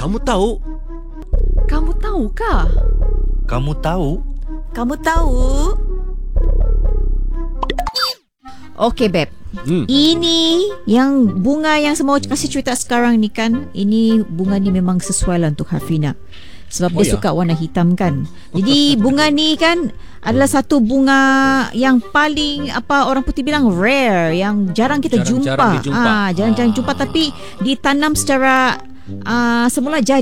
Kamu tahu? Kamu tahukah? Kamu tahu? Kamu tahu? Okey, Beb. Ini yang bunga yang semua kasih cerita sekarang ni kan, ini bunga ni memang sesuai lah untuk Hafina. Sebab dia suka warna hitam kan. Jadi bunga ni kan adalah satu bunga yang paling orang putih bilang rare, yang jarang kita jumpa. Jarang-jarang jumpa, tapi ditanam secara semula jadi